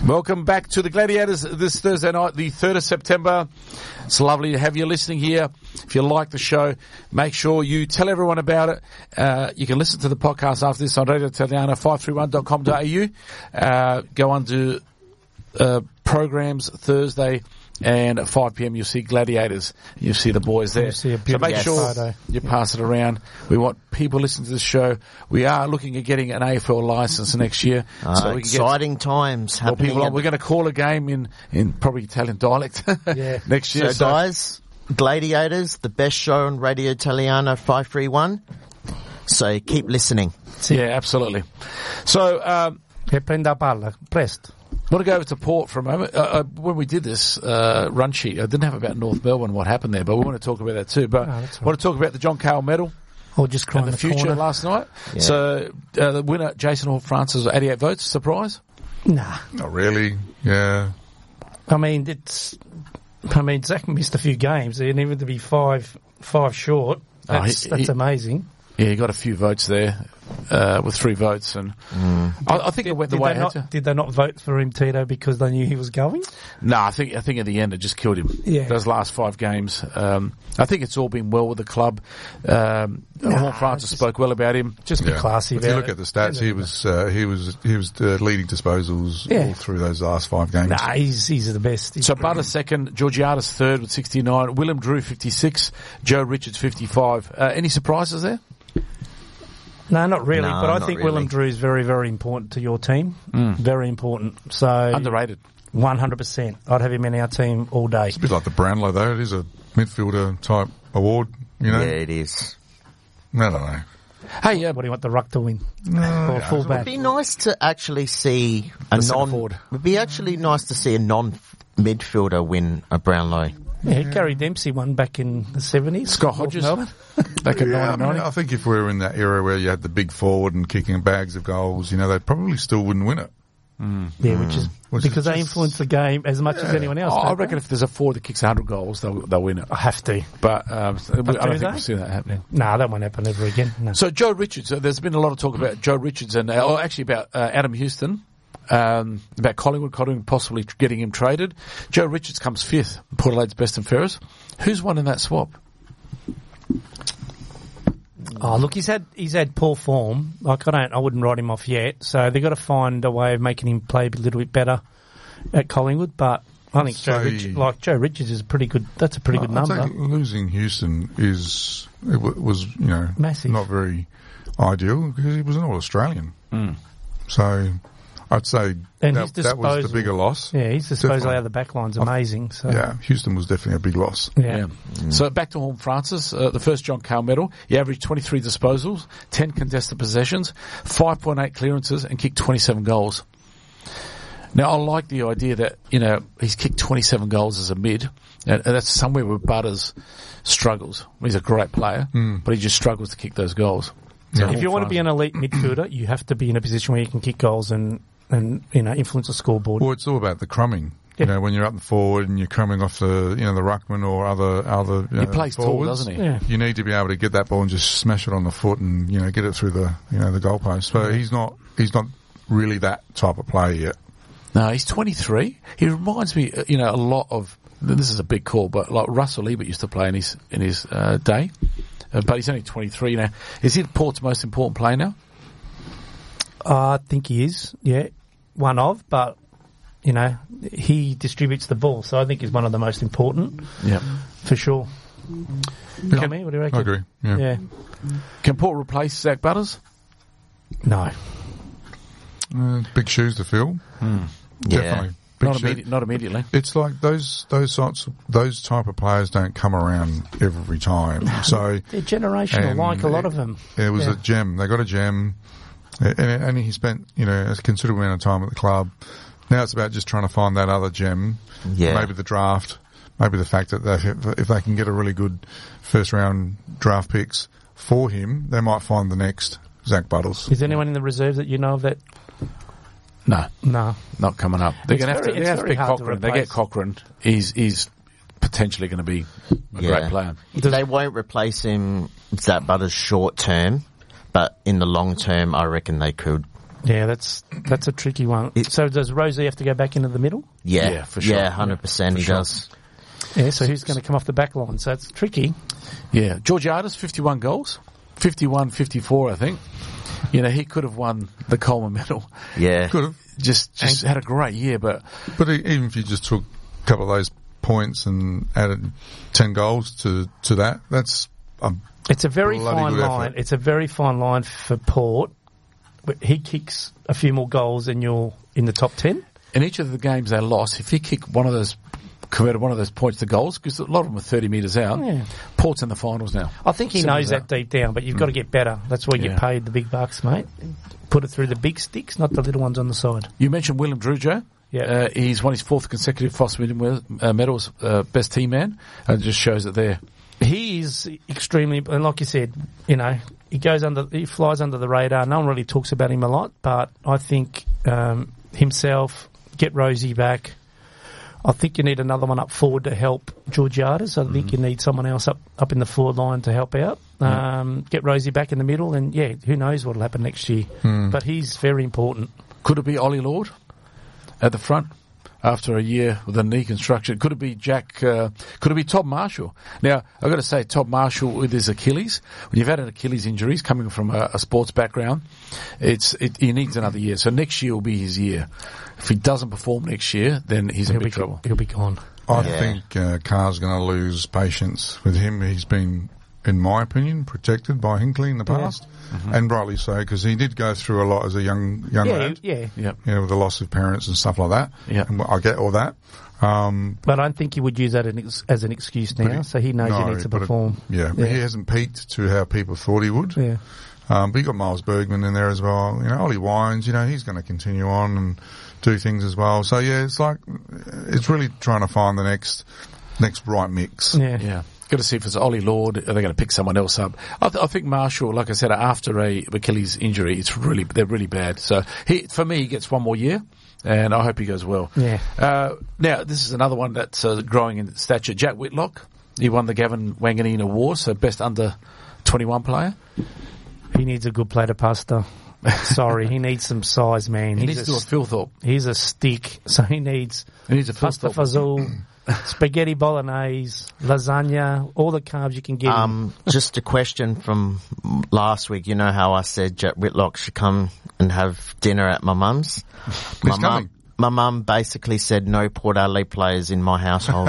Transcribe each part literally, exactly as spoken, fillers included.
Welcome back to the Gladiators this Thursday night, the third of September. It's lovely to have you listening here. If you like the show, make sure you tell everyone about it. Uh, you can listen to the podcast after this on Radio Italiana, five three one dot com dot a u. Uh, go on to uh, programs Thursday, and at five p.m. you'll see Gladiators. You'll see the boys there. See a so make yes. sure photo. you pass it around. We want people listening to this show. We are looking at getting an A F L license next year. Uh, so we can exciting get times more happening. people on. We're going to call a game in, in probably Italian dialect yeah. next year. So, so guys, Gladiators, the best show on Radio Italiana five three one. So keep listening. Yeah, absolutely. So, um, Che prenda palla, presto. I want to go over to Port for a moment. Uh, uh, when we did this uh, run sheet, I didn't have about North Melbourne, what happened there, but we want to talk about that too. But oh, I right. want to talk about the John Cale medal or just and the, the future corner. last night. Yeah. So uh, the winner, Jason Hall-Francis, eighty-eight votes. Surprise? Nah. Not really. Yeah. I mean, it's. I mean, Zach missed a few games. He needed to be five five short. That's, Oh, he- that's he- amazing. Yeah, he got a few votes there uh, with three votes. and Mm. I, I think it went the Did way they, it had not, to. did they not vote for him, Tito, because they knew he was going? No, I think I think in the end it just killed him. Yeah. Those last five games. Um, I think it's all been well with the club. Um, Nah, Hall Francis just- spoke well about him. Just be Yeah. classy If about you look it. at the stats, he was uh, he was he was uh, leading disposals Yeah. all through those last five games. Nah, he's, he's the best. He's So Butter second, Georgiades third with sixty-nine, Willem Drew fifty-six, Joe Richards fifty-five. Uh, any surprises there? No, not really. No, but I not think really. Willem Drew is very, very important to your team. Very important. So Underrated. one hundred percent. I'd have him in our team all day. It's a bit like the Brownlow though. It is a midfielder type award. You know. Yeah, it is. I don't know. Hey, uh, What do you want the ruck to win? No, Or yeah, fullback? It'd be nice to actually see a The centre non. forward. It'd be actually nice to see a non midfielder win a Brownlow. Yeah, Gary Dempsey won back in the seventies. Scott Hodges. Melbourne. back in Yeah, I, nineteen mean, ninety. I think if we were in that era where you had the big forward and kicking bags of goals, you know, they probably still wouldn't win it. Yeah, which is Which is because they just- influence the game as much as anyone else. Oh, I don't reckon they? if there's a forward that kicks one hundred goals, they'll, they'll win it. I have to. But um, I don't do think they? we'll see that happening. Nah, that won't happen ever again. No. So Joe Richards, uh, there's been a lot of talk about Joe Richards and, uh, or actually about uh, Adam Houston, um, about Collingwood, Collingwood possibly tr- getting him traded. Joe Richards comes fifth, Port Adelaide's best and fairest. Who's won in that swap? Oh, look, he's had he's had poor form. Like I don't, I wouldn't write him off yet. So they've got to find a way of making him play a little bit better at Collingwood. But I think Joe Say- Richards, like Joe Richards, is a pretty good. That's a pretty good I'd number. say losing Houston is it w- was you know Massive. not very ideal because he was an All Australian. Mm. So I'd say And that, his that was the disposal- bigger loss. Yeah, his disposal Definitely. out of the back line's amazing. So Yeah, Houston was definitely a big loss. yeah. Yeah. So back to Horn Francis, uh, the first John Cale medal. He averaged twenty-three disposals, ten contested possessions, five point eight clearances, and kicked twenty-seven goals. Now, I like the idea that, you know, he's kicked twenty-seven goals as a mid, and, and that's somewhere where Butters struggles. He's a great player, but he just struggles to kick those goals. So If you want to be an elite midfielder, you have to be in a position where you can kick goals and, and you know, influence the scoreboard. Well, it's all about the crumbing. Yeah. You know, when you're up the forward and you're crumbing off the, you know, the ruckman or other, other, you He know, plays tall, forwards, doesn't he? Yeah. You need to be able to get that ball and just smash it on the foot and, you know, get it through the, you know, the goalpost. So he's not, he's not really that type of player yet. No, he's twenty-three. He reminds me, uh, you know, a lot of, this is a big call, but like Russell Ebert used to play in his, in his, uh, day. Uh, but he's only twenty-three now. Is he Port's most important player now? I think he is, yeah, one of, but, you know, he distributes the ball, so I think he's one of the most important, Yeah. for sure. Yeah. Can we? What do you reckon? I agree. Yeah. Yeah. Can Port replace Zach Butters? No. Uh, big shoes to fill. Definitely. Big Not, shoe- immedi- not immediately. It's like those those sorts of, those type of players don't come around every time. So They're generational, and like a lot it- of them. it was Yeah. a gem. They got a gem, and, and he spent you know a considerable amount of time at the club. Now it's about just trying to find that other gem. Yeah. Maybe the draft. Maybe the fact that they, if they can get a really good first round draft picks for him, they might find the next Zach Buttles. Is anyone in the reserve that you know of that? No, No. not coming up. They're It's going to have very- to, they it's have to very pick hard to Cochrane. They replace. get Cochrane. He's, he's potentially going to be a Yeah. great player. They won't replace him, Zach Butters, short term, but in the long term, I reckon they could. Yeah, that's that's a tricky one. It- so does Rosie have to go back into the middle? Yeah, Yeah, for sure. Yeah, one hundred percent For he sure. does. Yeah, so who's going to come off the back line? So it's tricky. Yeah, Georgiades, fifty-one goals, fifty-one, fifty-four, I think. You know, he could have won the Coleman medal. Yeah. Could have. Just, just had a great year, but But e- even if you just took a couple of those points and added ten goals to, to that, that's a It's a very Bloody fine good line. effort. It's a very fine line for Port. But he kicks a few more goals and you're in the top ten. in each of the games they lost, if he kicked one of those, converted one of those points to goals, because a lot of them were thirty metres out, Yeah. Port's in the finals now. I think he Simple knows as that. that. deep down, but you've got to get better. That's why you Yeah. get paid the big bucks, mate. Put it through the big sticks, not the little ones on the side. You mentioned William Drew, Joe. Yeah. Uh, he's won his fourth consecutive Foss William uh, medals, uh, best team man. And it just shows that there. He is extremely, and like you said, you know, he goes under, he flies under the radar. No one really talks about him a lot, but I think um, himself, get Rosie back. I think you need another one up forward to help Georgiades. I think you need someone else up, up in the forward line to help out. Um, get Rosie back in the middle, and yeah, who knows what will happen next year. But he's very important. Could it be Ollie Lord at the front after a year with a knee construction? Could it be Jack? Uh, could it be Todd Marshall? Now, I've got to say, Todd Marshall with his Achilles, when you've had an Achilles injury, he's coming from a, a sports background, it's it, he needs another year. So next year will be his year. If he doesn't perform next year, then he's in He'll big be, trouble. he'll be gone. I Yeah. think uh, Carr's going to lose patience with him. He's been, in my opinion, protected by Hinckley in the past, and rightly so, because he did go through a lot as a young young Yeah, lad. yeah. Yep. You know, with the loss of parents and stuff like that. Yeah. And I get all that. Um, But I don't think he would use that as, as an excuse now, he- so he knows no, he needs to but it- perform. yeah, but he hasn't peaked to how people thought he would. Yeah. Um, but you got Miles Bergman in there as well. You know, Ollie Wines, you know, he's going to continue on and do things as well. So yeah, it's like, it's really trying to find the next, next right mix. Yeah. Yeah. Got to see if it's Ollie Lord. Are they going to pick someone else up? I, th- I think Marshall, like I said, after a Achilles injury, it's really they're really bad. So he, for me, he gets one more year, and I hope he goes well. Yeah. Uh, now this is another one that's uh, growing in stature. Jack Whitlock. He won the Gavin Wanganeen Award, so best under twenty-one player. He needs a good plate of pasta. Sorry, he needs some size, man. He he's needs to do a s- Philthorpe. He's a stick, so he needs He needs a pasta Philthorpe. fazool, spaghetti bolognese, lasagna, all the carbs you can give him. Um, just a question from last week. You know how I said Jack Whitlock should come and have dinner at my mum's? My He's coming. mum, my mum basically said no Port Adelaide players in my household.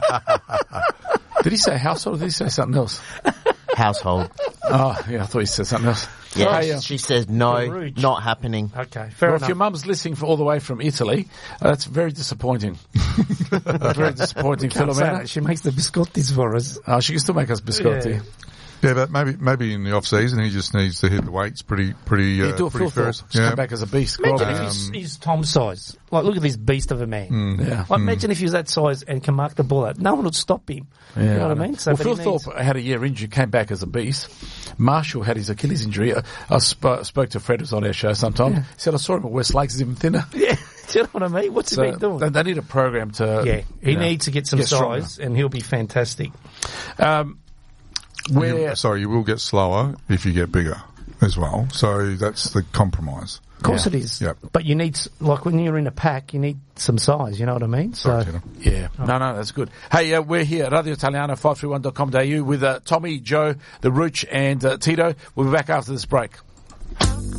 Did he say household or did he say something else? household. Oh, yeah, I thought he said something else. Yeah, Hey, uh, she says no, Rude. not happening. Okay, fair well, enough. if your mum's listening for all the way from Italy, uh, that's very disappointing. Very disappointing, Can't say Philomena. that. She makes the biscottis for us. Oh, she can still make us biscotti. Yeah. Yeah, but maybe maybe in the off season he just needs to hit the weights pretty pretty uh, Yeah, do a pretty Philthorpe. first. Just come back as a beast. Imagine Quality. if he's, he's Tom's size. Like, look at this beast of a man. Mm. Yeah. Like, imagine if he was that size and can mark the ball out. No one would stop him. You know what I mean? So, well, but Phil he Thorpe needs- had a year injury, came back as a beast. Marshall had his Achilles injury. I, I sp- spoke to Fred, who's on our show sometime. He said, I saw him at West Lakes, he's even thinner. Yeah, do you know what I mean? What's So he been doing? they, they need a program to... yeah, he you know, needs to get some get stronger. size, and he'll be fantastic. Um, where... You, sorry, you will get slower if you get bigger as well. So that's the compromise. Of course Yeah. it is. Yep. But you need, s- like when you're in a pack, you need some size, you know what I mean? So, Sorry, Tina. Yeah, no, no, that's good. Hey, uh, we're here at Radio Italiana, five three one dot com dot a u with uh, Tommy, Joe, the Rooch, and uh, Tito. We'll be back after this break.